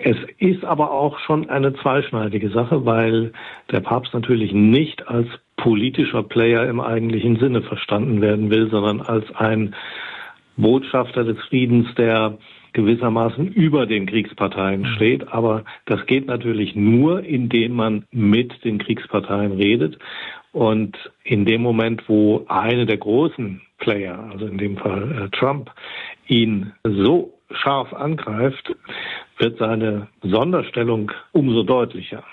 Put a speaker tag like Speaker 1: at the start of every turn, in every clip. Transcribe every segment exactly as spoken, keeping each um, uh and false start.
Speaker 1: Es ist aber auch schon eine zweischneidige Sache, weil der Papst natürlich nicht als politischer Player im eigentlichen Sinne verstanden werden will, sondern als ein Botschafter des Friedens, der gewissermaßen über den Kriegsparteien steht. Aber das geht natürlich nur, indem man mit den Kriegsparteien redet. Und in dem Moment, wo eine der großen Player, also in dem Fall äh, Trump, ihn so scharf angreift, wird seine Sonderstellung umso deutlicher.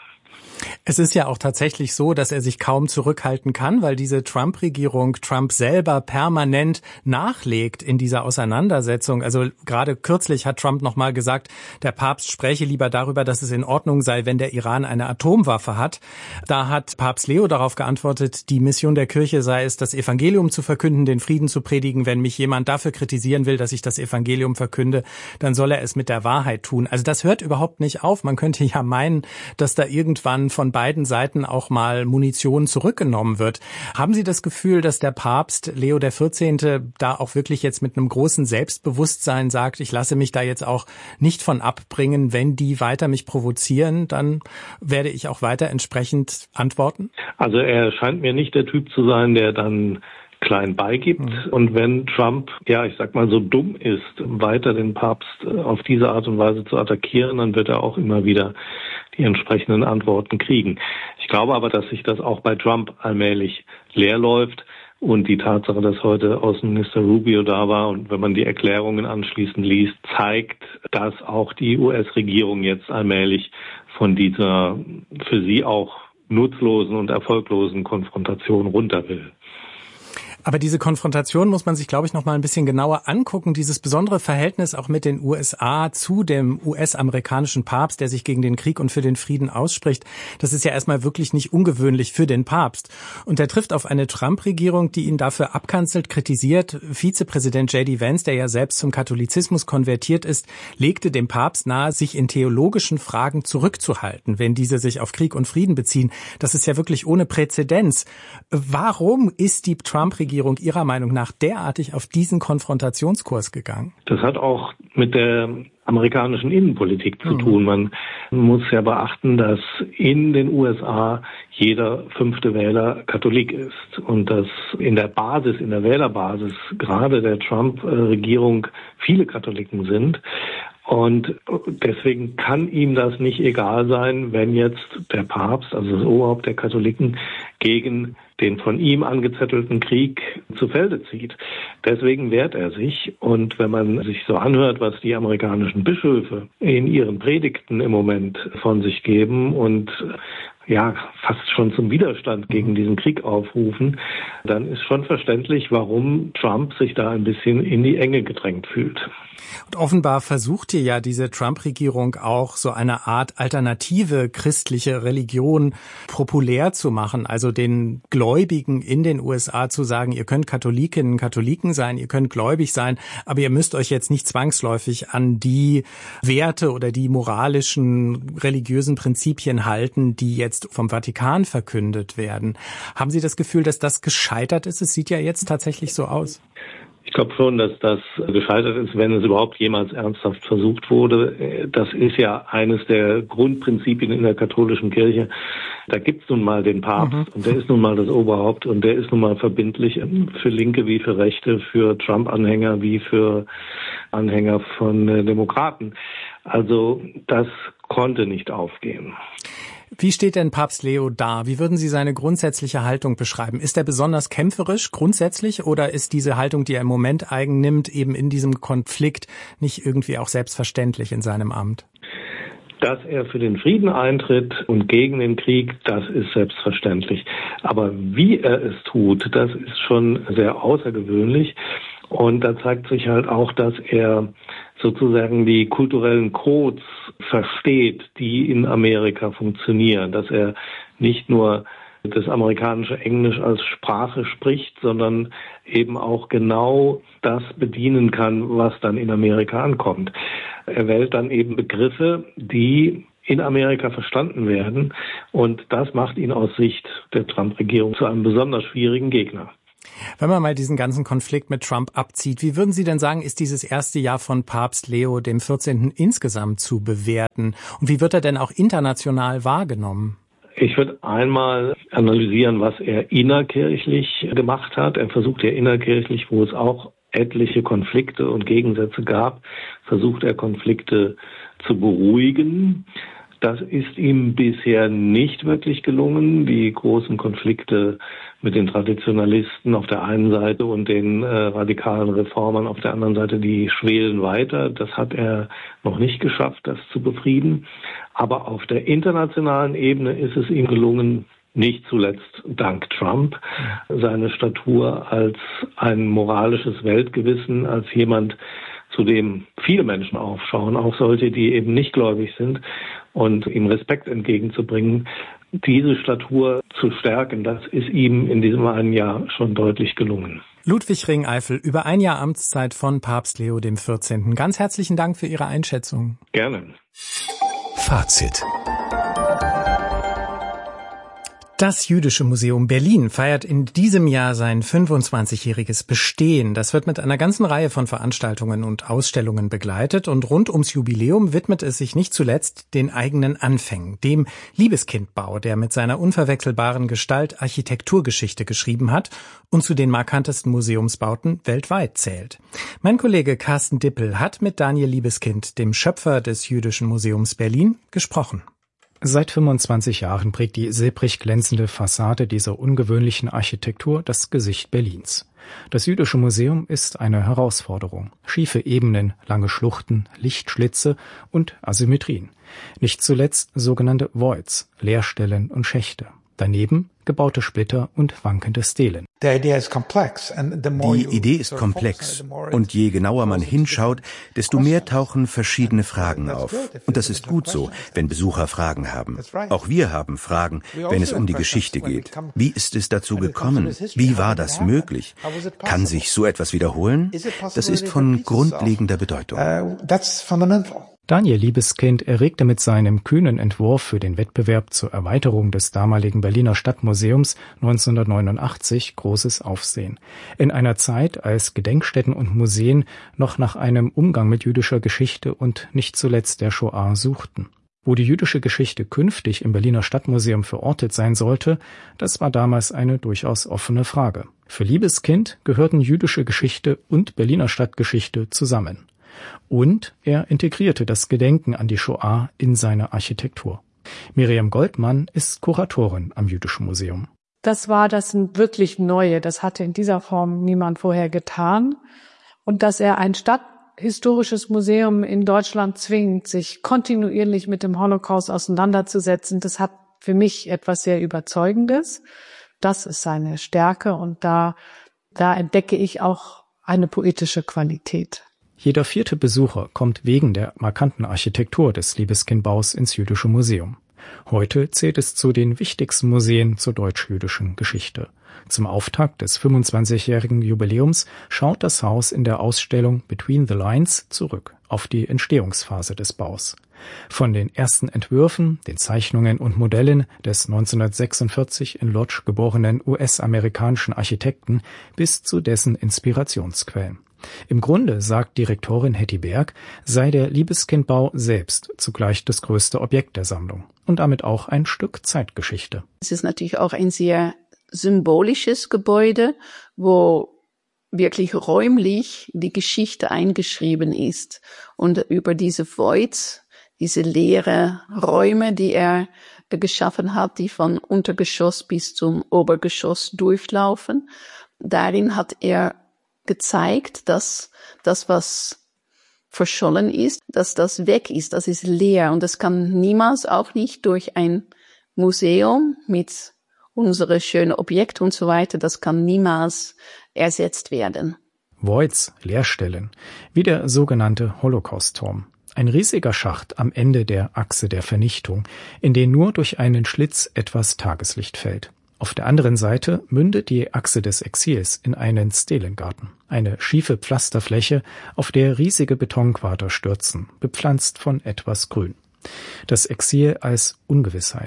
Speaker 2: Es ist ja auch tatsächlich so, dass er sich kaum zurückhalten kann, weil diese Trump-Regierung Trump selber permanent nachlegt in dieser Auseinandersetzung. Also gerade kürzlich hat Trump noch mal gesagt, der Papst spräche lieber darüber, dass es in Ordnung sei, wenn der Iran eine Atomwaffe hat. Da hat Papst Leo darauf geantwortet, die Mission der Kirche sei es, das Evangelium zu verkünden, den Frieden zu predigen. Wenn mich jemand dafür kritisieren will, dass ich das Evangelium verkünde, dann soll er es mit der Wahrheit tun. Also das hört überhaupt nicht auf. Man könnte ja meinen, dass da irgendwann von beiden Seiten auch mal Munition zurückgenommen wird. Haben Sie das Gefühl, dass der Papst Leo der vierzehnte da auch wirklich jetzt mit einem großen Selbstbewusstsein sagt, ich lasse mich da jetzt auch nicht von abbringen, wenn die weiter mich provozieren, dann werde ich auch weiter entsprechend antworten?
Speaker 1: Also er scheint mir nicht der Typ zu sein, der dann klein beigibt. Mhm. Und wenn Trump, ja, ich sag mal, so dumm ist, weiter den Papst auf diese Art und Weise zu attackieren, dann wird er auch immer wieder die entsprechenden Antworten kriegen. Ich glaube aber, dass sich das auch bei Trump allmählich leer läuft. Und die Tatsache, dass heute Außenminister Rubio da war und wenn man die Erklärungen anschließend liest, zeigt, dass auch die U S-Regierung jetzt allmählich von dieser für sie auch nutzlosen und erfolglosen Konfrontation runter will.
Speaker 2: Aber diese Konfrontation muss man sich, glaube ich, noch mal ein bisschen genauer angucken. Dieses besondere Verhältnis auch mit den U S A zu dem U S-amerikanischen Papst, der sich gegen den Krieg und für den Frieden ausspricht, das ist ja erstmal wirklich nicht ungewöhnlich für den Papst. Und er trifft auf eine Trump-Regierung, die ihn dafür abkanzelt, kritisiert. Vizepräsident J D Vance, der ja selbst zum Katholizismus konvertiert ist, legte dem Papst nahe, sich in theologischen Fragen zurückzuhalten, wenn diese sich auf Krieg und Frieden beziehen. Das ist ja wirklich ohne Präzedenz. Warum ist die Trump-Regierung Ihrer Meinung nach derartig auf diesen Konfrontationskurs gegangen?
Speaker 1: Das hat auch mit der amerikanischen Innenpolitik zu tun. Man muss ja beachten, dass in den U S A jeder fünfte Wähler Katholik ist und dass in der Basis, in der Wählerbasis gerade der Trump-Regierung viele Katholiken sind. Und deswegen kann ihm das nicht egal sein, wenn jetzt der Papst, also das Oberhaupt der Katholiken, gegen den von ihm angezettelten Krieg zu Felde zieht. Deswegen wehrt er sich. Und wenn man sich so anhört, was die amerikanischen Bischöfe in ihren Predigten im Moment von sich geben und ja, fast schon zum Widerstand gegen diesen Krieg aufrufen, dann ist schon verständlich, warum Trump sich da ein bisschen in die Enge gedrängt fühlt.
Speaker 2: Und offenbar versucht hier ja diese Trump-Regierung auch so eine Art alternative christliche Religion populär zu machen, also den Gläubigen in den U S A zu sagen, ihr könnt Katholikinnen und Katholiken sein, ihr könnt gläubig sein, aber ihr müsst euch jetzt nicht zwangsläufig an die Werte oder die moralischen, religiösen Prinzipien halten, die jetzt vom Vatikan verkündet werden. Haben Sie das Gefühl, dass das gescheitert ist? Es sieht ja jetzt tatsächlich so aus.
Speaker 1: Ich glaube schon, dass das gescheitert ist, wenn es überhaupt jemals ernsthaft versucht wurde. Das ist ja eines der Grundprinzipien in der katholischen Kirche. Da gibt es nun mal den Papst mhm. und der ist nun mal das Oberhaupt und der ist nun mal verbindlich für Linke wie für Rechte, für Trump-Anhänger wie für Anhänger von Demokraten. Also das konnte nicht aufgehen.
Speaker 2: Wie steht denn Papst Leo da? Wie würden Sie seine grundsätzliche Haltung beschreiben? Ist er besonders kämpferisch grundsätzlich oder ist diese Haltung, die er im Moment eigennimmt, eben in diesem Konflikt nicht irgendwie auch selbstverständlich in seinem Amt?
Speaker 1: Dass er für den Frieden eintritt und gegen den Krieg, das ist selbstverständlich. Aber wie er es tut, das ist schon sehr außergewöhnlich. Und da zeigt sich halt auch, dass er sozusagen die kulturellen Codes versteht, die in Amerika funktionieren, dass er nicht nur das amerikanische Englisch als Sprache spricht, sondern eben auch genau das bedienen kann, was dann in Amerika ankommt. Er wählt dann eben Begriffe, die in Amerika verstanden werden und das macht ihn aus Sicht der Trump-Regierung zu einem besonders schwierigen Gegner.
Speaker 2: Wenn man mal diesen ganzen Konflikt mit Trump abzieht, wie würden Sie denn sagen, ist dieses erste Jahr von Papst Leo dem vierzehnten insgesamt zu bewerten? Und wie wird er denn auch international wahrgenommen?
Speaker 1: Ich würde einmal analysieren, was er innerkirchlich gemacht hat. Er versucht ja innerkirchlich, wo es auch etliche Konflikte und Gegensätze gab, versucht er Konflikte zu beruhigen. Das ist ihm bisher nicht wirklich gelungen. Die großen Konflikte mit den Traditionalisten auf der einen Seite und den äh, radikalen Reformern auf der anderen Seite, die schwelen weiter. Das hat er noch nicht geschafft, das zu befrieden. Aber auf der internationalen Ebene ist es ihm gelungen, nicht zuletzt dank Trump, seine Statur als ein moralisches Weltgewissen, als jemand, zu dem viele Menschen aufschauen, auch solche, die eben nicht gläubig sind, und ihm Respekt entgegenzubringen, diese Statur zu stärken, das ist ihm in diesem einen Jahr schon deutlich gelungen.
Speaker 2: Ludwig Ringeifel, über ein Jahr Amtszeit von Papst Leo dem vierzehnten. Ganz herzlichen Dank für Ihre Einschätzung.
Speaker 1: Gerne.
Speaker 3: Fazit.
Speaker 2: Das Jüdische Museum Berlin feiert in diesem Jahr sein fünfundzwanzigjähriges Bestehen. Das wird mit einer ganzen Reihe von Veranstaltungen und Ausstellungen begleitet und rund ums Jubiläum widmet es sich nicht zuletzt den eigenen Anfängen, dem Liebeskindbau, der mit seiner unverwechselbaren Gestalt Architekturgeschichte geschrieben hat und zu den markantesten Museumsbauten weltweit zählt. Mein Kollege Carsten Dippel hat mit Daniel Liebeskind, dem Schöpfer des Jüdischen Museums Berlin, gesprochen.
Speaker 4: Seit fünfundzwanzig Jahren prägt die silbrig glänzende Fassade dieser ungewöhnlichen Architektur das Gesicht Berlins. Das Jüdische Museum ist eine Herausforderung. Schiefe Ebenen, lange Schluchten, Lichtschlitze und Asymmetrien. Nicht zuletzt sogenannte Voids, Leerstellen und Schächte. Daneben gebaute Splitter und wankende Stelen.
Speaker 3: Die Idee ist komplex und je genauer man hinschaut, desto mehr tauchen verschiedene Fragen auf. Und das ist gut so, wenn Besucher Fragen haben. Auch wir haben Fragen, wenn es um die Geschichte geht. Wie ist es dazu gekommen? Wie war das möglich? Kann sich so etwas wiederholen? Das ist von grundlegender Bedeutung.
Speaker 4: Daniel Liebeskind erregte mit seinem kühnen Entwurf für den Wettbewerb zur Erweiterung des damaligen Berliner Stadtmuseums neunzehnhundertneunundachtzig großes Aufsehen. In einer Zeit, als Gedenkstätten und Museen noch nach einem Umgang mit jüdischer Geschichte und nicht zuletzt der Shoah suchten. Wo die jüdische Geschichte künftig im Berliner Stadtmuseum verortet sein sollte, das war damals eine durchaus offene Frage. Für Liebeskind gehörten jüdische Geschichte und Berliner Stadtgeschichte zusammen. Und er integrierte das Gedenken an die Shoah in seine Architektur. Miriam Goldmann ist Kuratorin am Jüdischen Museum.
Speaker 5: Das war das wirklich Neue. Das hatte in dieser Form niemand vorher getan. Und dass er ein stadthistorisches Museum in Deutschland zwingt, sich kontinuierlich mit dem Holocaust auseinanderzusetzen, das hat für mich etwas sehr Überzeugendes. Das ist seine Stärke und da, da entdecke ich auch eine poetische Qualität.
Speaker 4: Jeder vierte Besucher kommt wegen der markanten Architektur des Liebeskindbaus ins Jüdische Museum. Heute zählt es zu den wichtigsten Museen zur deutsch-jüdischen Geschichte. Zum Auftakt des fünfundzwanzigjährigen Jubiläums schaut das Haus in der Ausstellung Between the Lines zurück auf die Entstehungsphase des Baus. Von den ersten Entwürfen, den Zeichnungen und Modellen des neunzehnhundertsechsundvierzig in Lodz geborenen U S-amerikanischen Architekten bis zu dessen Inspirationsquellen. Im Grunde, sagt Direktorin Hetty Berg, sei der Liebeskindbau selbst zugleich das größte Objekt der Sammlung und damit auch ein Stück Zeitgeschichte.
Speaker 6: Es ist natürlich auch ein sehr symbolisches Gebäude, wo wirklich räumlich die Geschichte eingeschrieben ist. Und über diese Voids, diese leere Räume, die er geschaffen hat, die von Untergeschoss bis zum Obergeschoss durchlaufen, darin hat er gezeigt, dass das, was verschollen ist, dass das weg ist, das ist leer und das kann niemals, auch nicht durch ein Museum mit unsere schönen Objekte und so weiter, das kann niemals ersetzt werden.
Speaker 4: Voids, Leerstellen, wie der sogenannte Holocaust-Turm. Ein riesiger Schacht am Ende der Achse der Vernichtung, in den nur durch einen Schlitz etwas Tageslicht fällt. Auf der anderen Seite mündet die Achse des Exils in einen Stelengarten, eine schiefe Pflasterfläche, auf der riesige Betonquader stürzen, bepflanzt von etwas Grün. Das Exil als Ungewissheit.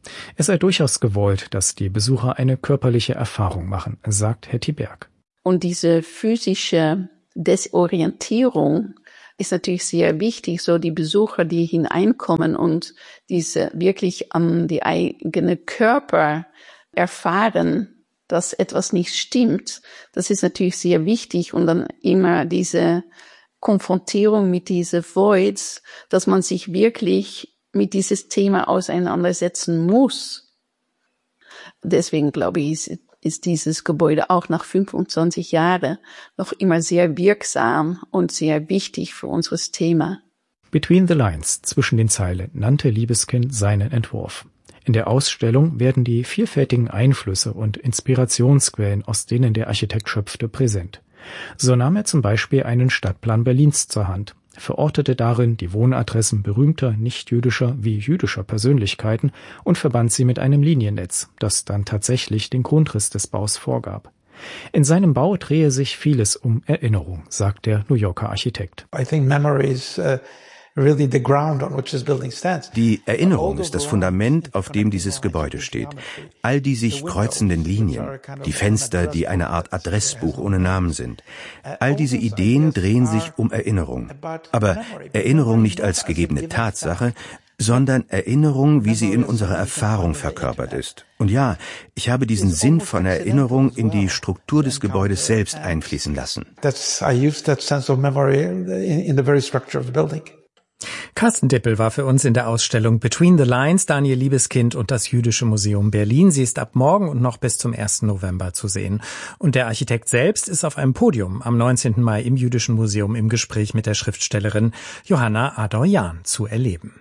Speaker 4: Es sei durchaus gewollt, dass die Besucher eine körperliche Erfahrung machen, sagt Hetty Berg.
Speaker 6: Und diese physische Desorientierung ist natürlich sehr wichtig, so die Besucher, die hineinkommen und diese wirklich an um, die eigene Körper erfahren, dass etwas nicht stimmt. Das ist natürlich sehr wichtig und dann immer diese Konfrontierung mit diese Voids, dass man sich wirklich mit dieses Thema auseinandersetzen muss. Deswegen glaube ich, ist, ist dieses Gebäude auch nach fünfundzwanzig Jahren noch immer sehr wirksam und sehr wichtig für unser Thema.
Speaker 4: Between the Lines, zwischen den Zeilen, nannte Liebeskind seinen Entwurf. In der Ausstellung werden die vielfältigen Einflüsse und Inspirationsquellen, aus denen der Architekt schöpfte, präsent. So nahm er zum Beispiel einen Stadtplan Berlins zur Hand, verortete darin die Wohnadressen berühmter nichtjüdischer wie jüdischer Persönlichkeiten und verband sie mit einem Liniennetz, das dann tatsächlich den Grundriss des Baus vorgab. In seinem Bau drehe sich vieles um Erinnerung, sagt der New Yorker Architekt.
Speaker 7: I think memory is, uh really the ground on which this building stands.
Speaker 3: Die Erinnerung ist das Fundament, auf dem dieses Gebäude steht. All die sich kreuzenden Linien, die Fenster, die eine Art Adressbuch ohne Namen sind. All diese Ideen drehen sich um Erinnerung. Aber Erinnerung nicht als gegebene Tatsache, sondern Erinnerung, wie sie in unserer Erfahrung verkörpert ist. Und ja, ich habe diesen Sinn von Erinnerung in die Struktur des Gebäudes selbst einfließen lassen.
Speaker 7: That's, I use that sense of memory in the very structure of the building.
Speaker 2: Carsten Dippel war für uns in der Ausstellung Between the Lines, Daniel Liebeskind und das Jüdische Museum Berlin. Sie ist ab morgen und noch bis zum ersten November zu sehen. Und der Architekt selbst ist auf einem Podium am neunzehnten Mai im Jüdischen Museum im Gespräch mit der Schriftstellerin Johanna Adorjan zu erleben.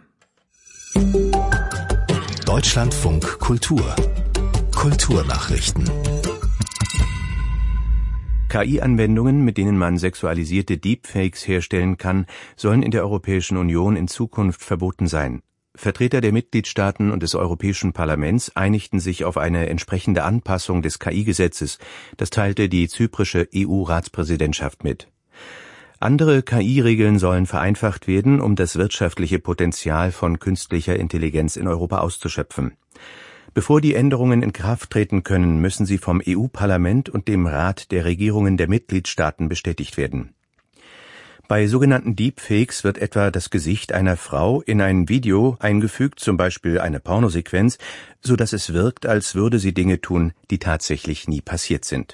Speaker 8: Deutschlandfunk Kultur. Kulturnachrichten.
Speaker 3: K I-Anwendungen, mit denen man sexualisierte Deepfakes herstellen kann, sollen in der Europäischen Union in Zukunft verboten sein. Vertreter der Mitgliedstaaten und des Europäischen Parlaments einigten sich auf eine entsprechende Anpassung des K I-Gesetzes. Das teilte die zyprische E U-Ratspräsidentschaft mit. Andere K I-Regeln sollen vereinfacht werden, um das wirtschaftliche Potenzial von künstlicher Intelligenz in Europa auszuschöpfen. Bevor die Änderungen in Kraft treten können, müssen sie vom E U-Parlament und dem Rat der Regierungen der Mitgliedstaaten bestätigt werden. Bei sogenannten Deepfakes wird etwa das Gesicht einer Frau in ein Video eingefügt, zum Beispiel eine Pornosequenz, so dass es wirkt, als würde sie Dinge tun, die tatsächlich nie passiert sind.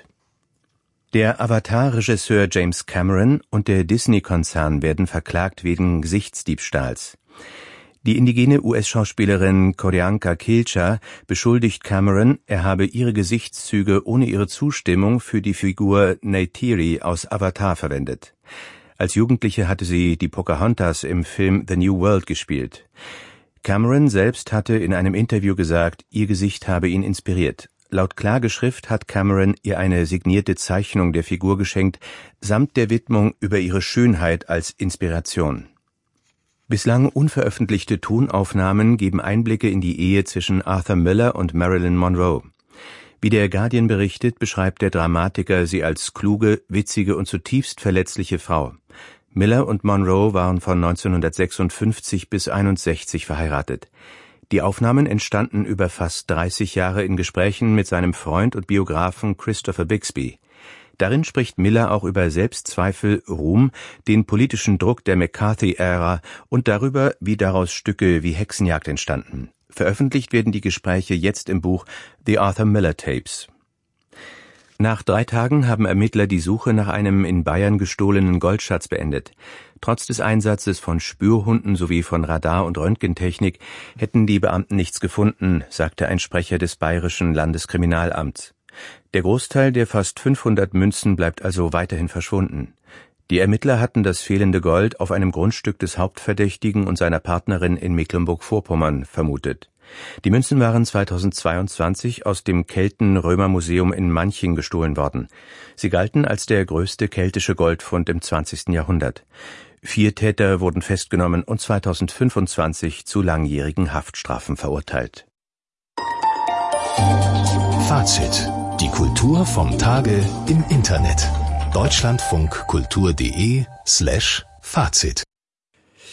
Speaker 3: Der Avatar-Regisseur James Cameron und der Disney-Konzern werden verklagt wegen Gesichtsdiebstahls. Die indigene U S-Schauspielerin Q'orianka Kilcher beschuldigt Cameron, er habe ihre Gesichtszüge ohne ihre Zustimmung für die Figur Neytiri aus Avatar verwendet. Als Jugendliche hatte sie die Pocahontas im Film The New World gespielt. Cameron selbst hatte in einem Interview gesagt, ihr Gesicht habe ihn inspiriert. Laut Klageschrift hat Cameron ihr eine signierte Zeichnung der Figur geschenkt, samt der Widmung über ihre Schönheit als Inspiration. Bislang unveröffentlichte Tonaufnahmen geben Einblicke in die Ehe zwischen Arthur Miller und Marilyn Monroe. Wie der Guardian berichtet, beschreibt der Dramatiker sie als kluge, witzige und zutiefst verletzliche Frau. Miller und Monroe waren von neunzehnhundertsechsundfünfzig bis einundsechzig verheiratet. Die Aufnahmen entstanden über fast dreißig Jahre in Gesprächen mit seinem Freund und Biografen Christopher Bixby. Darin spricht Miller auch über Selbstzweifel, Ruhm, den politischen Druck der McCarthy-Ära und darüber, wie daraus Stücke wie Hexenjagd entstanden. Veröffentlicht werden die Gespräche jetzt im Buch The Arthur Miller Tapes. Nach drei Tagen haben Ermittler die Suche nach einem in Bayern gestohlenen Goldschatz beendet. Trotz des Einsatzes von Spürhunden sowie von Radar- und Röntgentechnik hätten die Beamten nichts gefunden, sagte ein Sprecher des Bayerischen Landeskriminalamts. Der Großteil der fast fünfhundert Münzen bleibt also weiterhin verschwunden. Die Ermittler hatten das fehlende Gold auf einem Grundstück des Hauptverdächtigen und seiner Partnerin in Mecklenburg-Vorpommern vermutet. Die Münzen waren zweitausendzweiundzwanzig aus dem Kelten-Römer-Museum in Manching gestohlen worden. Sie galten als der größte keltische Goldfund im zwanzigsten Jahrhundert. Vier Täter wurden festgenommen und zweitausendfünfundzwanzig zu langjährigen Haftstrafen verurteilt.
Speaker 8: Fazit. Die Kultur vom Tage im Internet. deutschlandfunkkultur.de slash Fazit.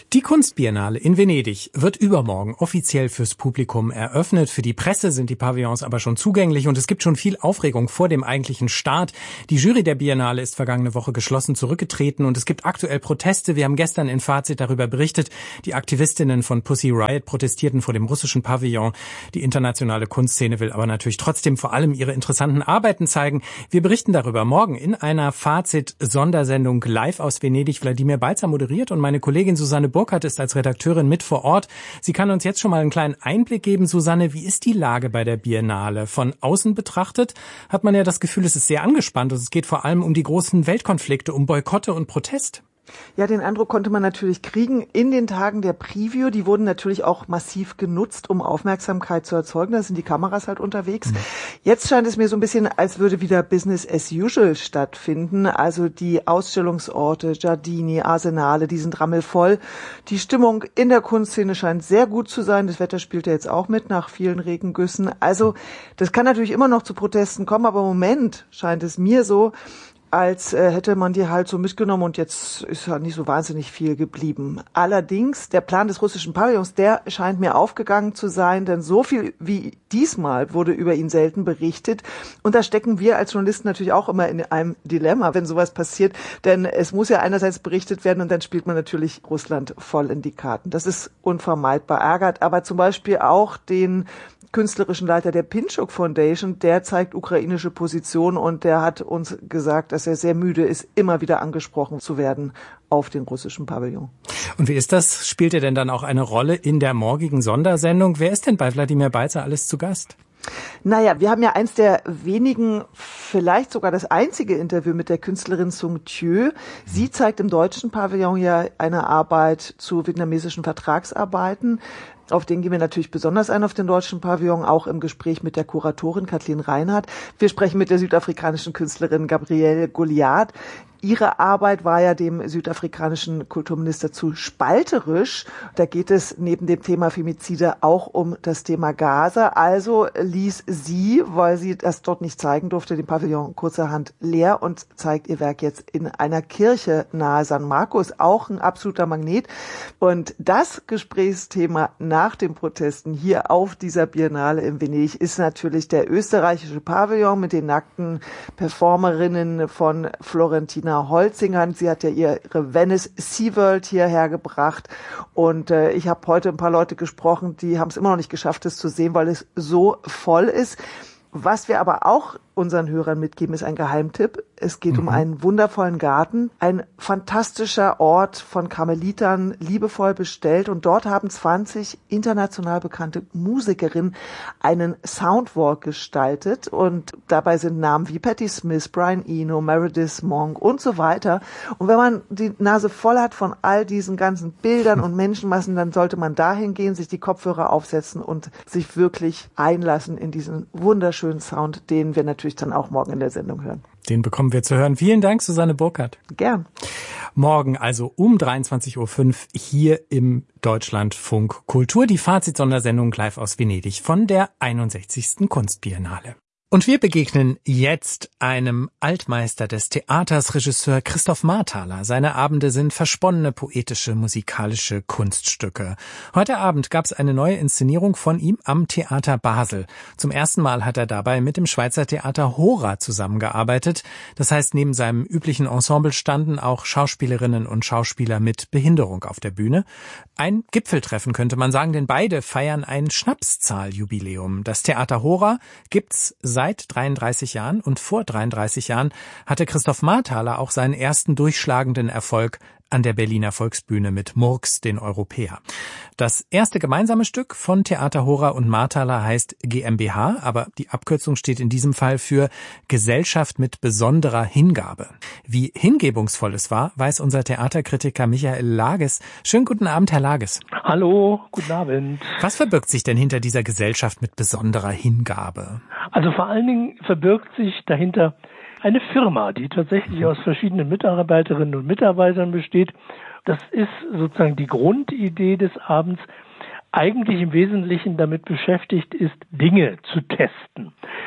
Speaker 2: Die Kunstbiennale in Venedig wird übermorgen offiziell fürs Publikum eröffnet. Für die Presse sind die Pavillons aber schon zugänglich und es gibt schon viel Aufregung vor dem eigentlichen Start. Die Jury der Biennale ist vergangene Woche geschlossen zurückgetreten und es gibt aktuell Proteste. Wir haben gestern in Fazit darüber berichtet. Die Aktivistinnen von Pussy Riot protestierten vor dem russischen Pavillon. Die internationale Kunstszene will aber natürlich trotzdem vor allem ihre interessanten Arbeiten zeigen. Wir berichten darüber morgen in einer Fazit-Sondersendung live aus Venedig. Wladimir Balzer moderiert und meine Kollegin Susanne Burkhardt ist als Redakteurin mit vor Ort. Sie kann uns jetzt schon mal einen kleinen Einblick geben. Susanne, wie ist die Lage bei der Biennale? Von außen betrachtet hat man ja das Gefühl, es ist sehr angespannt und es geht vor allem um die großen Weltkonflikte, um Boykotte und Protest.
Speaker 9: Ja, den Eindruck konnte man natürlich kriegen in den Tagen der Preview. Die wurden natürlich auch massiv genutzt, um Aufmerksamkeit zu erzeugen. Da sind die Kameras halt unterwegs. Mhm. Jetzt scheint es mir so ein bisschen, als würde wieder Business as usual stattfinden. Also die Ausstellungsorte, Giardini, Arsenale, die sind rammelvoll. Die Stimmung in der Kunstszene scheint sehr gut zu sein. Das Wetter spielt ja jetzt auch mit nach vielen Regengüssen. Also das kann natürlich immer noch zu Protesten kommen, aber im Moment scheint es mir so, als äh, hätte man die halt so mitgenommen und jetzt ist ja nicht so wahnsinnig viel geblieben. Allerdings, der Plan des russischen Pavillons, der scheint mir aufgegangen zu sein, denn so viel wie diesmal wurde über ihn selten berichtet. Und da stecken wir als Journalisten natürlich auch immer in einem Dilemma, wenn sowas passiert, denn es muss ja einerseits berichtet werden und dann spielt man natürlich Russland voll in die Karten. Das ist unvermeidbar, ärgert aber zum Beispiel auch den künstlerischen Leiter der Pinchuk Foundation, der zeigt ukrainische Position und der hat uns gesagt, dass er sehr müde ist, immer wieder angesprochen zu werden auf den russischen Pavillon.
Speaker 2: Und wie ist das? Spielt er denn dann auch eine Rolle in der morgigen Sondersendung? Wer ist denn bei Wladimir Balzer alles zu Gast?
Speaker 9: Naja, wir haben ja eins der wenigen, vielleicht sogar das einzige Interview mit der Künstlerin Sung Thieu. Sie zeigt im deutschen Pavillon ja eine Arbeit zu vietnamesischen Vertragsarbeiten. Auf den gehen wir natürlich besonders ein, auf den deutschen Pavillon, auch im Gespräch mit der Kuratorin Kathleen Reinhardt. Wir sprechen mit der südafrikanischen Künstlerin Gabrielle Goliath. Ihre Arbeit war ja dem südafrikanischen Kulturminister zu spalterisch. Da geht es neben dem Thema Femizide auch um das Thema Gaza. Also ließ sie, weil sie das dort nicht zeigen durfte, den Pavillon kurzerhand leer und zeigt ihr Werk jetzt in einer Kirche nahe San Marcos. Auch ein absoluter Magnet. Und das Gesprächsthema nach den Protesten hier auf dieser Biennale in Venedig ist natürlich der österreichische Pavillon mit den nackten Performerinnen von Florentina Holzinger. Sie hat ja ihre Venice Sea World hierher gebracht und äh, ich habe heute ein paar Leute gesprochen, die haben es immer noch nicht geschafft, es zu sehen, weil es so voll ist. Was wir aber auch unseren Hörern mitgeben, ist ein Geheimtipp. Es geht mhm. um einen wundervollen Garten, ein fantastischer Ort von Karmelitern, liebevoll bestellt. Und dort haben zwanzig international bekannte Musikerinnen einen Soundwalk gestaltet. Und dabei sind Namen wie Patti Smith, Brian Eno, Meredith Monk und so weiter. Und wenn man die Nase voll hat von all diesen ganzen Bildern und Menschenmassen, dann sollte man dahin gehen, sich die Kopfhörer aufsetzen und sich wirklich einlassen in diesen wunderschönen Sound, den wir natürlich dann auch morgen in der Sendung hören.
Speaker 2: Den bekommen wir zu hören. Vielen Dank, Susanne Burkhardt.
Speaker 9: Gern.
Speaker 2: Morgen also um dreiundzwanzig Uhr fünf hier im Deutschlandfunk Kultur, die Fazit-Sondersendung live aus Venedig von der einundsechzigsten Kunstbiennale. Und wir begegnen jetzt einem Altmeister des Theaters, Regisseur Christoph Marthaler. Seine Abende sind versponnene, poetische, musikalische Kunststücke. Heute Abend gab es eine neue Inszenierung von ihm am Theater Basel. Zum ersten Mal hat er dabei mit dem Schweizer Theater Hora zusammengearbeitet. Das heißt, neben seinem üblichen Ensemble standen auch Schauspielerinnen und Schauspieler mit Behinderung auf der Bühne. Ein Gipfeltreffen könnte man sagen, denn beide feiern ein Schnapszahljubiläum. Das Theater Hora gibt's seit Seit dreiunddreißig Jahren und vor dreiunddreißig Jahren hatte Christoph Marthaler auch seinen ersten durchschlagenden Erfolg an der Berliner Volksbühne mit Murks, den Europäer. Das erste gemeinsame Stück von Theater Hora und Marthaler heißt GmbH, aber die Abkürzung steht in diesem Fall für Gesellschaft mit besonderer Hingabe. Wie hingebungsvoll es war, weiß unser Theaterkritiker Michael Lages. Schönen guten Abend, Herr Lages.
Speaker 10: Hallo, guten Abend.
Speaker 2: Was verbirgt sich denn hinter dieser Gesellschaft mit besonderer Hingabe?
Speaker 10: Also vor allen Dingen verbirgt sich dahinter eine Firma, die tatsächlich aus verschiedenen Mitarbeiterinnen und Mitarbeitern besteht. Das ist sozusagen die Grundidee des Abends, eigentlich im Wesentlichen damit beschäftigt ist, Dinge zu testen.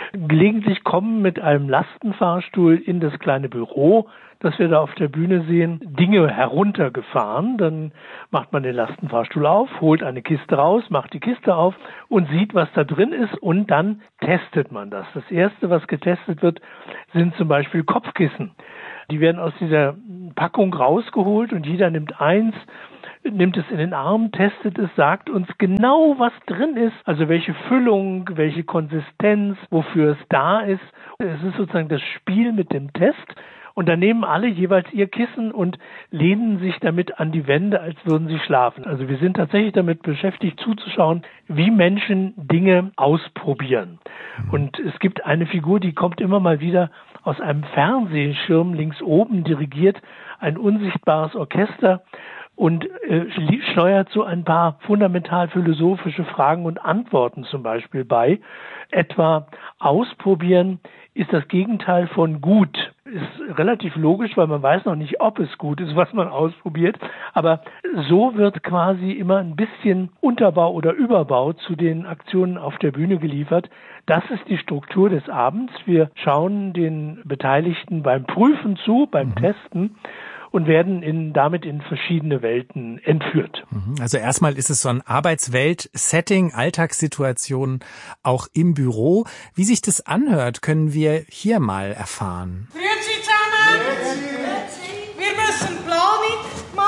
Speaker 10: gelegentlich kommen mit einem Lastenfahrstuhl in das kleine Büro, das wir da auf der Bühne sehen, Dinge heruntergefahren. Dann macht man den Lastenfahrstuhl auf, holt eine Kiste raus, macht die Kiste auf und sieht, was da drin ist, und dann testet man das. Das Erste, was getestet wird, sind zum Beispiel Kopfkissen. Die werden aus dieser Packung rausgeholt und jeder nimmt eins, nimmt es in den Arm, testet es, sagt uns genau, was drin ist, also welche Füllung, welche Konsistenz, wofür es da ist. Es ist sozusagen das Spiel mit dem Test. Und dann nehmen alle jeweils ihr Kissen und lehnen sich damit an die Wände, als würden sie schlafen. Also wir sind tatsächlich damit beschäftigt, zuzuschauen, wie Menschen Dinge ausprobieren. Und es gibt eine Figur, die kommt immer mal wieder aus einem Fernsehschirm links oben, dirigiert ein unsichtbares Orchester und äh, steuert so ein paar fundamental philosophische Fragen und Antworten zum Beispiel bei. Etwa ausprobieren ist das Gegenteil von gut. Ist relativ logisch, weil man weiß noch nicht, ob es gut ist, was man ausprobiert. Aber so wird quasi immer ein bisschen Unterbau oder Überbau zu den Aktionen auf der Bühne geliefert. Das ist die Struktur des Abends. Wir schauen den Beteiligten beim Prüfen zu, beim mhm. Testen, und werden in, damit in verschiedene Welten entführt.
Speaker 2: Also erstmal ist es so ein Arbeitswelt-Setting, Alltagssituation auch im Büro. Wie sich das anhört, können wir hier mal erfahren.
Speaker 11: Grüezi zusammen! Wir müssen Planung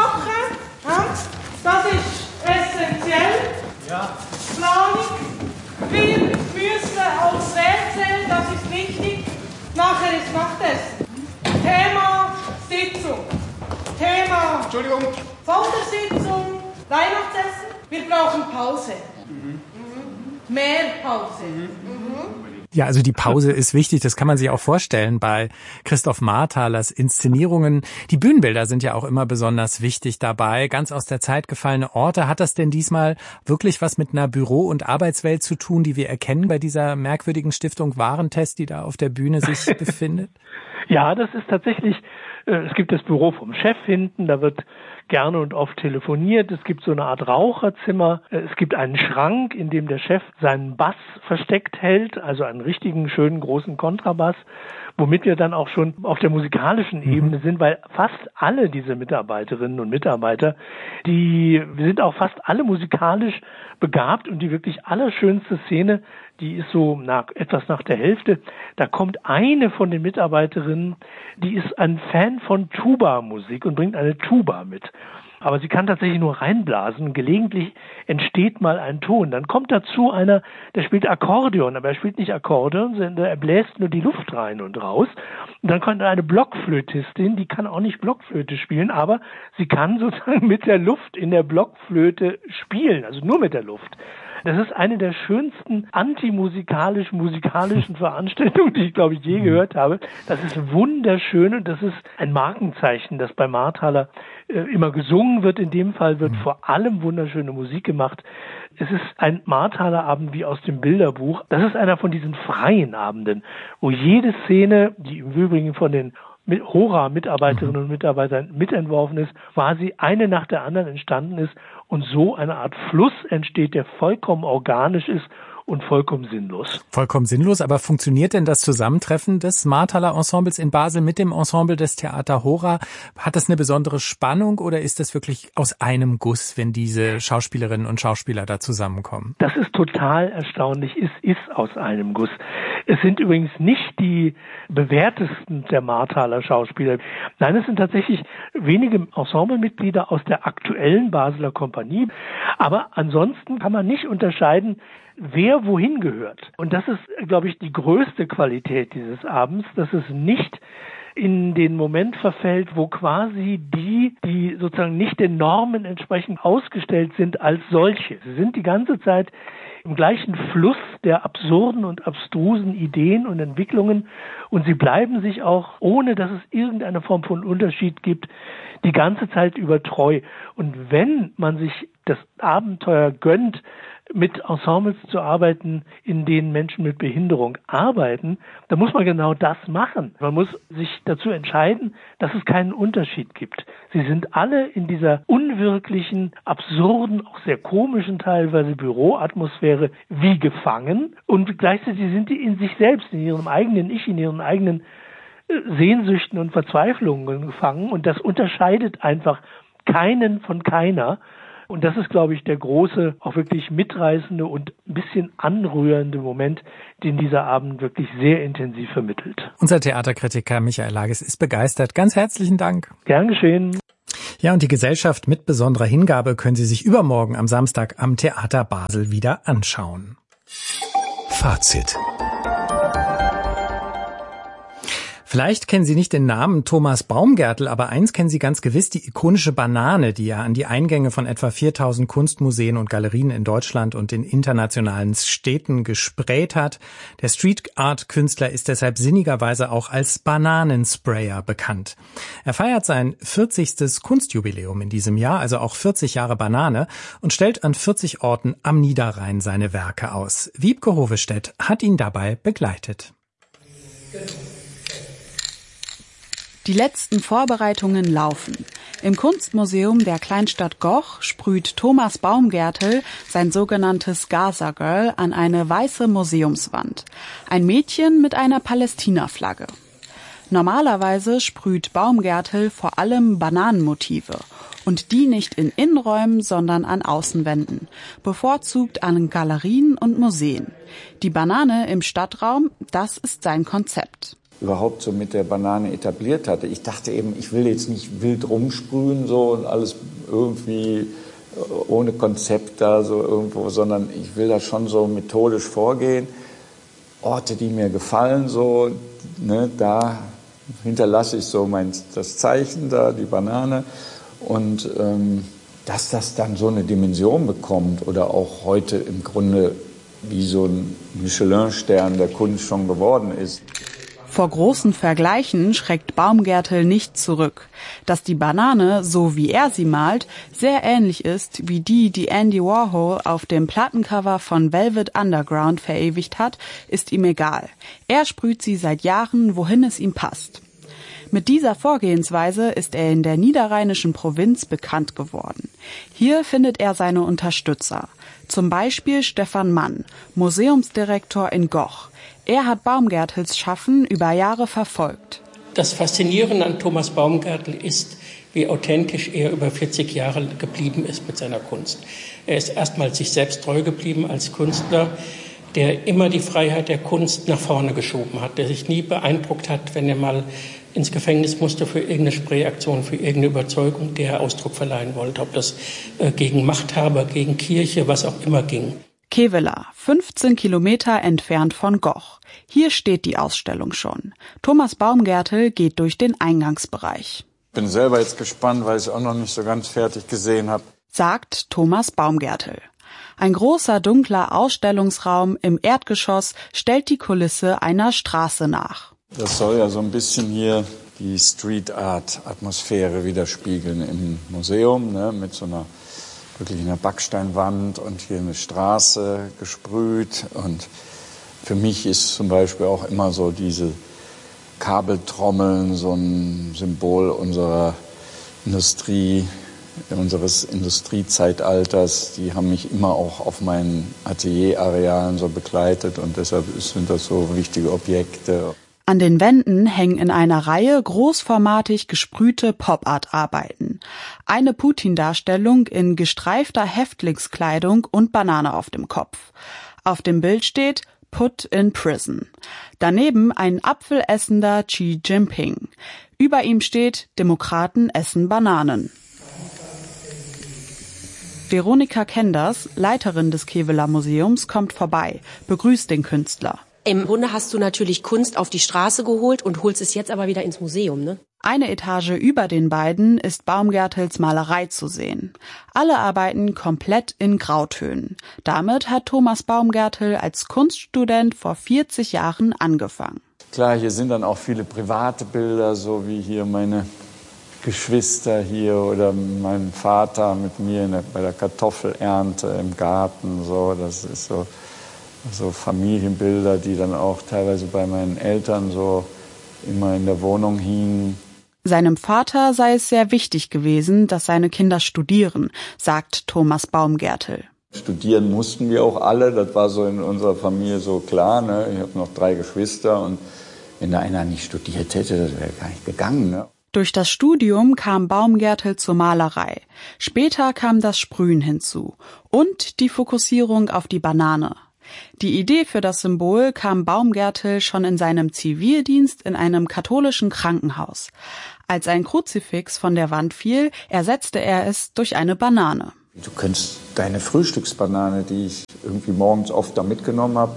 Speaker 11: machen. Das ist essentiell. Ja. Planung. Wir müssen aufs Wert, das ist wichtig. Nachher ist Nachtessen. Thema Sitzung. Thema Entschuldigung. Sondersitzung, Weihnachtsessen. Wir brauchen Pause. Mhm. Mhm. Mehr Pause. Mhm.
Speaker 2: Ja, also die Pause ist wichtig, das kann man sich auch vorstellen bei Christoph Marthalers Inszenierungen. Die Bühnenbilder sind ja auch immer besonders wichtig dabei, ganz aus der Zeit gefallene Orte. Hat das denn diesmal wirklich was mit einer Büro- und Arbeitswelt zu tun, die wir erkennen bei dieser merkwürdigen Stiftung Warentest, die da auf der Bühne sich befindet?
Speaker 10: Ja, das ist tatsächlich, äh, es gibt das Büro vom Chef hinten, da wird gerne und oft telefoniert. Es gibt so eine Art Raucherzimmer. Es gibt einen Schrank, in dem der Chef seinen Bass versteckt hält, also einen richtigen, schönen, großen Kontrabass, womit wir dann auch schon auf der musikalischen Ebene sind, weil fast alle diese Mitarbeiterinnen und Mitarbeiter, die, wir sind auch fast alle musikalisch begabt, und die wirklich allerschönste Szene, die ist so nach, etwas nach der Hälfte. Da kommt eine von den Mitarbeiterinnen, die ist ein Fan von Tuba-Musik und bringt eine Tuba mit. Aber sie kann tatsächlich nur reinblasen. Gelegentlich entsteht mal ein Ton. Dann kommt dazu einer, der spielt Akkordeon, aber er spielt nicht Akkordeon, sondern er bläst nur die Luft rein und raus. Und dann kommt eine Blockflötistin, die kann auch nicht Blockflöte spielen, aber sie kann sozusagen mit der Luft in der Blockflöte spielen, also nur mit der Luft. Das ist eine der schönsten antimusikalisch-musikalischen Veranstaltungen, die ich, glaube ich, je gehört habe. Das ist wunderschön, und das ist ein Markenzeichen, das bei Marthaler äh, immer gesungen wird. In dem Fall wird vor allem wunderschöne Musik gemacht. Es ist ein Marthaler Abend wie aus dem Bilderbuch. Das ist einer von diesen freien Abenden, wo jede Szene, die im Übrigen von den Hora-Mitarbeiterinnen und Mitarbeitern mitentworfen ist, quasi eine nach der anderen entstanden ist und so eine Art Fluss entsteht, der vollkommen organisch ist und vollkommen sinnlos.
Speaker 2: Vollkommen sinnlos, aber funktioniert denn das Zusammentreffen des Marthaler Ensembles in Basel mit dem Ensemble des Theater Hora? Hat das eine besondere Spannung, oder ist das wirklich aus einem Guss, wenn diese Schauspielerinnen und Schauspieler da zusammenkommen?
Speaker 10: Das ist total erstaunlich. Es ist aus einem Guss. Es sind übrigens nicht die bewährtesten der Marthaler Schauspieler. Nein, es sind tatsächlich wenige Ensemblemitglieder aus der aktuellen Basler Kompanie. Aber ansonsten kann man nicht unterscheiden, wer wohin gehört. Und das ist, glaube ich, die größte Qualität dieses Abends, dass es nicht in den Moment verfällt, wo quasi die, die sozusagen nicht den Normen entsprechend ausgestellt sind, als solche. Sie sind die ganze Zeit im gleichen Fluss der absurden und abstrusen Ideen und Entwicklungen, und sie bleiben sich auch, ohne dass es irgendeine Form von Unterschied gibt, die ganze Zeit über treu. Und wenn man sich das Abenteuer gönnt, mit Ensembles zu arbeiten, in denen Menschen mit Behinderung arbeiten, dann muss man genau das machen. Man muss sich dazu entscheiden, dass es keinen Unterschied gibt. Sie sind alle in dieser unwirklichen, absurden, auch sehr komischen teilweise Büroatmosphäre wie gefangen und gleichzeitig sind die in sich selbst, in ihrem eigenen Ich, in ihren eigenen Sehnsüchten und Verzweiflungen gefangen und das unterscheidet einfach keinen von keiner. Und das ist, glaube ich, der große, auch wirklich mitreißende und ein bisschen anrührende Moment, den dieser Abend wirklich sehr intensiv vermittelt.
Speaker 2: Unser Theaterkritiker Michael Lages ist begeistert. Ganz herzlichen Dank.
Speaker 10: Gern geschehen.
Speaker 2: Ja, und die Gesellschaft mit besonderer Hingabe können Sie sich übermorgen am Samstag am Theater Basel wieder anschauen.
Speaker 8: Fazit.
Speaker 2: Vielleicht kennen Sie nicht den Namen Thomas Baumgärtel, aber eins kennen Sie ganz gewiss, die ikonische Banane, die er an die Eingänge von etwa viertausend Kunstmuseen und Galerien in Deutschland und in internationalen Städten gesprayt hat. Der Street-Art-Künstler ist deshalb sinnigerweise auch als Bananensprayer bekannt. Er feiert sein vierzigstes Kunstjubiläum in diesem Jahr, also auch vierzig Jahre Banane, und stellt an vierzig Orten am Niederrhein seine Werke aus. Wiebke Hovestedt hat ihn dabei begleitet.
Speaker 12: Die letzten Vorbereitungen laufen. Im Kunstmuseum der Kleinstadt Goch sprüht Thomas Baumgärtel sein sogenanntes Gaza Girl an eine weiße Museumswand. Ein Mädchen mit einer Palästina-Flagge. Normalerweise sprüht Baumgärtel vor allem Bananenmotive. Und die nicht in Innenräumen, sondern an Außenwänden. Bevorzugt an Galerien und Museen. Die Banane im Stadtraum, das ist sein Konzept.
Speaker 13: Überhaupt so mit der Banane etabliert hatte. Ich dachte eben, ich will jetzt nicht wild rumsprühen so und alles irgendwie ohne Konzept da so irgendwo, sondern ich will da schon so methodisch vorgehen. Orte, die mir gefallen, so, ne, da hinterlasse ich so mein, das Zeichen da, die Banane. Und ähm, dass das dann so eine Dimension bekommt oder auch heute im Grunde wie so ein Michelin-Stern der Kunst schon geworden ist.
Speaker 12: Vor großen Vergleichen schreckt Baumgärtel nicht zurück. Dass die Banane, so wie er sie malt, sehr ähnlich ist wie die, die Andy Warhol auf dem Plattencover von Velvet Underground verewigt hat, ist ihm egal. Er sprüht sie seit Jahren, wohin es ihm passt. Mit dieser Vorgehensweise ist er in der niederrheinischen Provinz bekannt geworden. Hier findet er seine Unterstützer. Zum Beispiel Stefan Mann, Museumsdirektor in Goch. Er hat Baumgärtels Schaffen über Jahre verfolgt.
Speaker 14: Das Faszinierende an Thomas Baumgärtel ist, wie authentisch er über vierzig Jahre geblieben ist mit seiner Kunst. Er ist erstmal sich selbst treu geblieben als Künstler, der immer die Freiheit der Kunst nach vorne geschoben hat, der sich nie beeindruckt hat, wenn er mal ins Gefängnis musste für irgendeine Sprayaktion, für irgendeine Überzeugung, der er Ausdruck verleihen wollte, ob das äh, gegen Machthaber, gegen Kirche, was auch immer ging.
Speaker 12: Kevela, fünfzehn Kilometer entfernt von Goch. Hier steht die Ausstellung schon. Thomas Baumgärtel geht durch den Eingangsbereich.
Speaker 13: Bin selber jetzt gespannt, weil ich es auch noch nicht so ganz fertig gesehen habe.
Speaker 12: Sagt Thomas Baumgärtel. Ein großer, dunkler Ausstellungsraum im Erdgeschoss stellt die Kulisse einer Straße nach.
Speaker 13: Das soll ja so ein bisschen hier die Street-Art-Atmosphäre widerspiegeln im Museum, ne, mit so einer wirklich einer Backsteinwand und hier eine Straße gesprüht. Und für mich ist zum Beispiel auch immer so diese Kabeltrommeln so ein Symbol unserer Industrie, unseres Industriezeitalters. Die haben mich immer auch auf meinen Atelierarealen so begleitet und deshalb sind das so wichtige Objekte.
Speaker 12: An den Wänden hängen in einer Reihe großformatig gesprühte Pop-Art-Arbeiten. Eine Putin-Darstellung in gestreifter Häftlingskleidung und Banane auf dem Kopf. Auf dem Bild steht Put in Prison. Daneben ein apfelessender Xi Jinping. Über ihm steht Demokraten essen Bananen. Veronika Kenders, Leiterin des Kevela Museums, kommt vorbei, begrüßt den Künstler.
Speaker 15: Im Grunde hast du natürlich Kunst auf die Straße geholt und holst es jetzt aber wieder ins Museum, ne?
Speaker 12: Eine Etage über den beiden ist Baumgärtels Malerei zu sehen. Alle arbeiten komplett in Grautönen. Damit hat Thomas Baumgärtel als Kunststudent vor vierzig Jahren angefangen.
Speaker 13: Klar, hier sind dann auch viele private Bilder, so wie hier meine Geschwister hier oder mein Vater mit mir in der, bei der Kartoffelernte im Garten. So, das ist so, so Familienbilder, die dann auch teilweise bei meinen Eltern so immer in der Wohnung hingen.
Speaker 12: Seinem Vater sei es sehr wichtig gewesen, dass seine Kinder studieren, sagt Thomas Baumgärtel.
Speaker 13: Studieren mussten wir auch alle, das war so in unserer Familie so klar. Ne? Ich habe noch drei Geschwister und wenn da einer nicht studiert hätte, das wäre gar nicht gegangen. Ne?
Speaker 12: Durch das Studium kam Baumgärtel zur Malerei. Später kam das Sprühen hinzu und die Fokussierung auf die Banane. Die Idee für das Symbol kam Baumgärtel schon in seinem Zivildienst in einem katholischen Krankenhaus. Als ein Kruzifix von der Wand fiel, ersetzte er es durch eine Banane.
Speaker 13: Du könntest deine Frühstücksbanane, die ich irgendwie morgens oft da mitgenommen habe,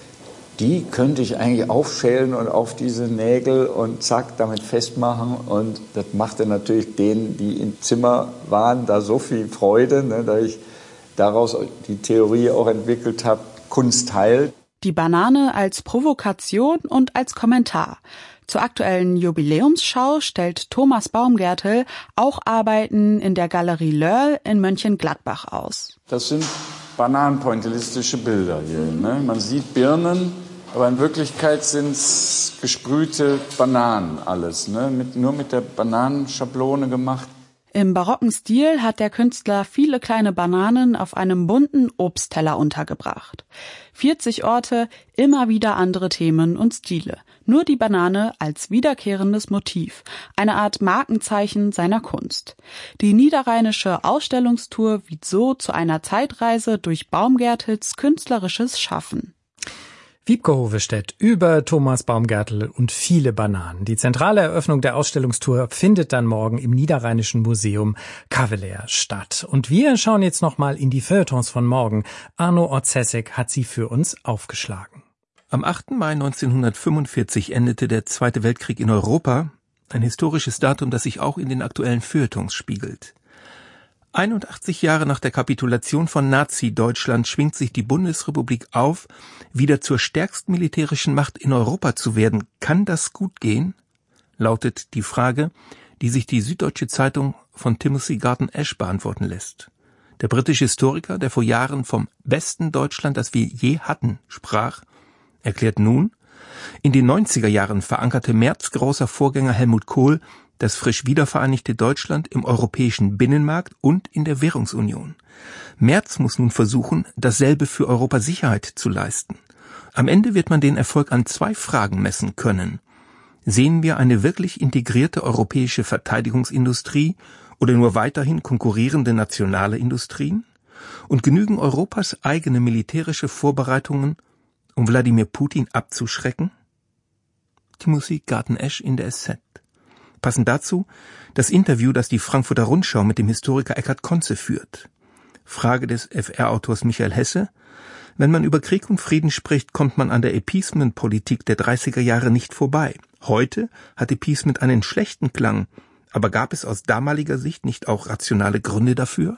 Speaker 13: die könnte ich eigentlich aufschälen und auf diese Nägel und zack, damit festmachen. Und das machte natürlich denen, die im Zimmer waren, da so viel Freude, ne, dass ich daraus die Theorie auch entwickelt habe, Kunst heilt.
Speaker 12: Die Banane als Provokation und als Kommentar. Zur aktuellen Jubiläumsschau stellt Thomas Baumgärtel auch Arbeiten in der Galerie Lörl in Mönchengladbach aus.
Speaker 13: Das sind bananenpointillistische Bilder hier. Ne? Man sieht Birnen, aber in Wirklichkeit sind es gesprühte Bananen alles, ne? Mit, nur mit der Bananenschablone gemacht.
Speaker 12: Im barocken Stil hat der Künstler viele kleine Bananen auf einem bunten Obstteller untergebracht. vierzig Orte, immer wieder andere Themen und Stile. Nur die Banane als wiederkehrendes Motiv, eine Art Markenzeichen seiner Kunst. Die niederrheinische Ausstellungstour wird so zu einer Zeitreise durch Baumgärtels künstlerisches Schaffen.
Speaker 2: Wiebke Hovestedt über Thomas Baumgärtel und viele Bananen. Die zentrale Eröffnung der Ausstellungstour findet dann morgen im Niederrheinischen Museum Kavelaer statt. Und wir schauen jetzt nochmal in die Feuilletons von morgen. Arno Orzesek hat sie für uns aufgeschlagen.
Speaker 16: Am achten Mai neunzehnhundertfünfundvierzig endete der Zweite Weltkrieg in Europa. Ein historisches Datum, das sich auch in den aktuellen Feuilletons spiegelt. einundachtzig Jahre nach der Kapitulation von Nazi-Deutschland schwingt sich die Bundesrepublik auf, wieder zur stärksten militärischen Macht in Europa zu werden. Kann das gut gehen? Lautet die Frage, die sich die Süddeutsche Zeitung von Timothy Garton Ash beantworten lässt. Der britische Historiker, der vor Jahren vom besten Deutschland, das wir je hatten, sprach, erklärt nun, in den neunziger Jahren verankerte Merz großer Vorgänger Helmut Kohl das frisch wiedervereinigte Deutschland im europäischen Binnenmarkt und in der Währungsunion. Merz muss nun versuchen, dasselbe für Europas Sicherheit zu leisten. Am Ende wird man den Erfolg an zwei Fragen messen können. Sehen wir eine wirklich integrierte europäische Verteidigungsindustrie oder nur weiterhin konkurrierende nationale Industrien? Und genügen Europas eigene militärische Vorbereitungen, um Wladimir Putin abzuschrecken? Timothy Garton Ash in der S Z. Passend dazu das Interview, das die Frankfurter Rundschau mit dem Historiker Eckhard Konze führt. Frage des F R-Autors Michael Hesse: Wenn man über Krieg und Frieden spricht, kommt man an der Appeasement-Politik der dreißiger Jahre nicht vorbei. Heute hat Appeasement einen schlechten Klang, aber gab es aus damaliger Sicht nicht auch rationale Gründe dafür?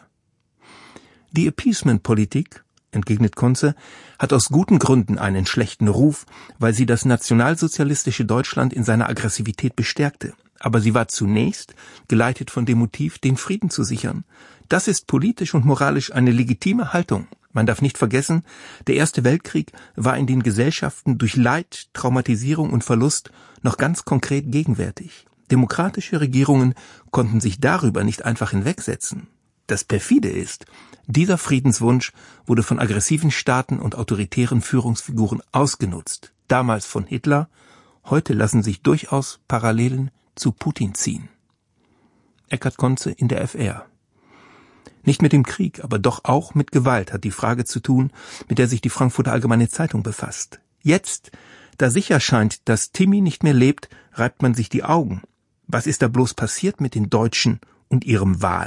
Speaker 16: Die Appeasement-Politik, entgegnet Konze, hat aus guten Gründen einen schlechten Ruf, weil sie das nationalsozialistische Deutschland in seiner Aggressivität bestärkte. Aber sie war zunächst geleitet von dem Motiv, den Frieden zu sichern. Das ist politisch und moralisch eine legitime Haltung. Man darf nicht vergessen, der Erste Weltkrieg war in den Gesellschaften durch Leid, Traumatisierung und Verlust noch ganz konkret gegenwärtig. Demokratische Regierungen konnten sich darüber nicht einfach hinwegsetzen. Das perfide ist, dieser Friedenswunsch wurde von aggressiven Staaten und autoritären Führungsfiguren ausgenutzt. Damals von Hitler, heute lassen sich durchaus Parallelen zu Putin ziehen. Eckhard Konze in der F R. Nicht mit dem Krieg, aber doch auch mit Gewalt hat die Frage zu tun, mit der sich die Frankfurter Allgemeine Zeitung befasst. Jetzt, da sicher scheint, dass Timmy nicht mehr lebt, reibt man sich die Augen. Was ist da bloß passiert mit den Deutschen und ihrem Wal?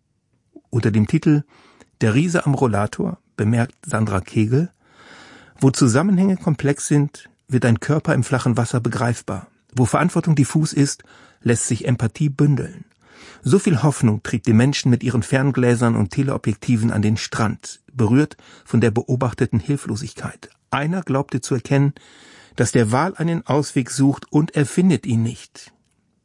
Speaker 16: Unter dem Titel Der Riese am Rollator bemerkt Sandra Kegel, wo Zusammenhänge komplex sind, wird ein Körper im flachen Wasser begreifbar. Wo Verantwortung diffus ist, lässt sich Empathie bündeln. So viel Hoffnung trieb die Menschen mit ihren Ferngläsern und Teleobjektiven an den Strand, berührt von der beobachteten Hilflosigkeit. Einer glaubte zu erkennen, dass der Wal einen Ausweg sucht und er findet ihn nicht.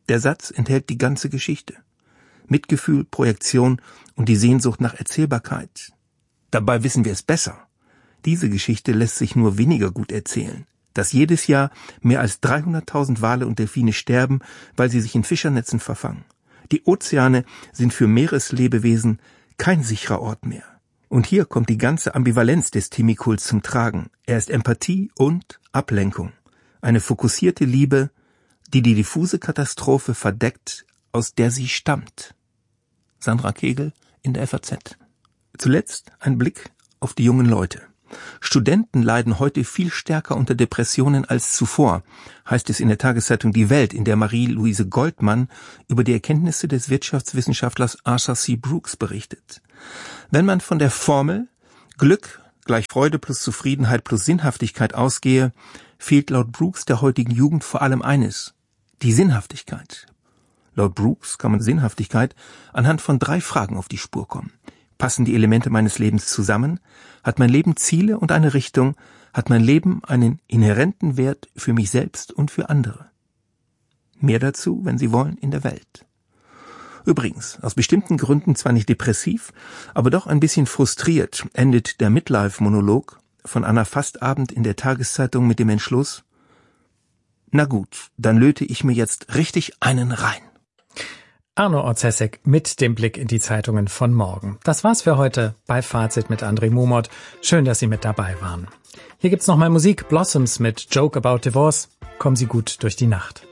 Speaker 16: Der Satz enthält die ganze Geschichte. Mitgefühl, Projektion und die Sehnsucht nach Erzählbarkeit. Dabei wissen wir es besser. Diese Geschichte lässt sich nur weniger gut erzählen. Dass jedes Jahr mehr als dreihunderttausend Wale und Delfine sterben, weil sie sich in Fischernetzen verfangen. Die Ozeane sind für Meereslebewesen kein sicherer Ort mehr. Und hier kommt die ganze Ambivalenz des Themikuls zum Tragen. Er ist Empathie und Ablenkung. Eine fokussierte Liebe, die die diffuse Katastrophe verdeckt, aus der sie stammt. Sandra Kegel in der F A Z. Zuletzt ein Blick auf die jungen Leute. Studenten leiden heute viel stärker unter Depressionen als zuvor, heißt es in der Tageszeitung Die Welt, in der Marie-Louise Goldmann über die Erkenntnisse des Wirtschaftswissenschaftlers Arthur C. Brooks berichtet. Wenn man von der Formel Glück gleich Freude plus Zufriedenheit plus Sinnhaftigkeit ausgehe, fehlt laut Brooks der heutigen Jugend vor allem eines: die Sinnhaftigkeit. Laut Brooks kann man Sinnhaftigkeit anhand von drei Fragen auf die Spur kommen. Passen die Elemente meines Lebens zusammen? Hat mein Leben Ziele und eine Richtung? Hat mein Leben einen inhärenten Wert für mich selbst und für andere? Mehr dazu, wenn Sie wollen, in der Welt. Übrigens, aus bestimmten Gründen zwar nicht depressiv, aber doch ein bisschen frustriert endet der Midlife-Monolog von Anna Fastabend in der Tageszeitung mit dem Entschluss: Na gut, dann löte ich mir jetzt richtig einen rein.
Speaker 2: Arno Orzesek mit dem Blick in die Zeitungen von morgen. Das war's für heute bei Fazit mit André Mumot. Schön, dass Sie mit dabei waren. Hier gibt's noch mal Musik. Blossoms mit Joke About Divorce. Kommen Sie gut durch die Nacht.